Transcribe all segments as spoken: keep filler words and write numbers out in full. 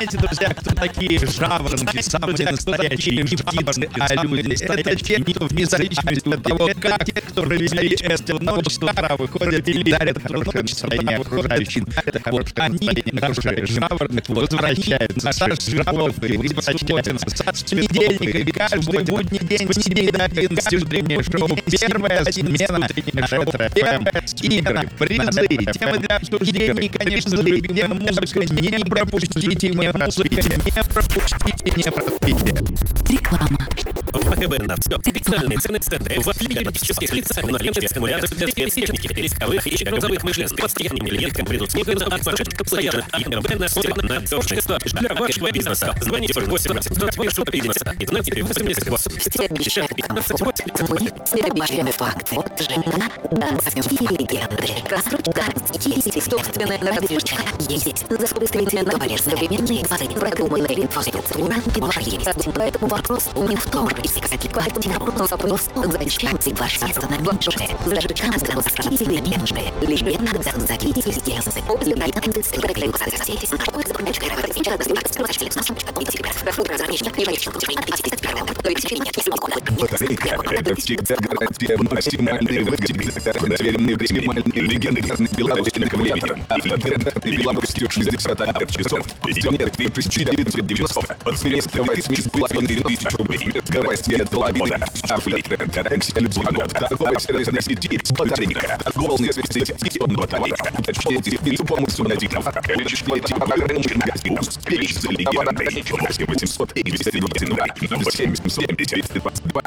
Знаете, друзья, кто такие жаворонки, самые настоящие жаворонки, а люди? Это те, кто вне зависимости от того, как те, кто провели эту ночь, с утра выходят и дарят хорошее настроение окружающим. Вот они, наши жаворонки, возвращают нас с жировых и возвращают нас с понедельника. И каждый будний день с семь до одиннадцати утреннее шоу. Первая смена Ретро эф эм. Игры, призы, темы для обсуждений, конечно же, где музыка. Не пропустите, не пропустите, не пропустите, не пропустите. Реклама. В ПКБ на все. Специальные цены центры. В клинических специальных лентах, стимуляторов, технических рисковых и грузовых машин с постоянным клиенткам придут снижаться от маршрутов постоянно. И МБ насмотрен на надежность для вашего бизнеса. Звоните восемь восемьсот пятьдесят пятнадцать восемьдесят восемь. пятнадцать восемь. Следующий факт. Жена, да, легенды. Раскрутка. Собственная разведка. Есть. За собственное говоришь, современные фазы. Продуманные инфраструктура. Поэтому вопрос не в том, что кстати, поэтому вопрос вопрос завещанцы ваши остановленные. Зажигка сказал, легенды. Лишь бедно закрыть системы. Обзирай так и скрывай соцсети. Какой закончик работает сейчас до двадцать четыре на сумочка. И теперь разработчик и женщина получает двадцать первого. То есть нет, если это всегда гарантия максимальной выгоды. Доверенные максимальные легенды разных белорусских клавиатуров. Автографы белорусских шестьдесят часов. Пенсионер тысяча девятьсот девяностого. Подсвидетельство восемьдесят тысяч рублей. Гавайская лабода. Афлейтер. Гарантия любого года. Торговая сервисная сеть. Батарейка. Торговая связь сетевого товара. Уточните список полностью найденного. Количество ограниченных. Перечислите легенды. восемьсот пятьдесят девять. семь семь девять два.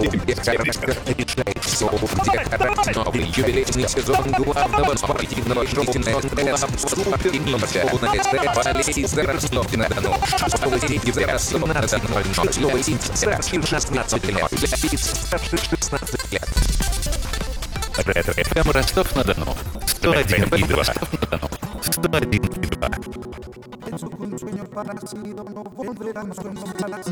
Новый юбилейный сезон главного спортивного шоу «Полная Ростов-на-Дону». Новый шестнадцать лет. Для лиц старше шестнадцати лет. Ретро эф эм Ростов-на-Дону. сто один и два. Ростов-на-Дону. сто один и два.